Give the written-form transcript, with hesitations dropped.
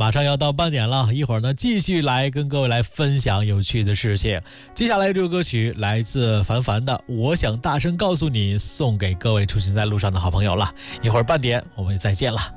马上要到半点了，一会儿呢继续来跟各位来分享有趣的事情。接下来这首歌曲来自凡凡的《我想大声告诉你》，送给各位出行在路上的好朋友了。一会儿半点我们再见了。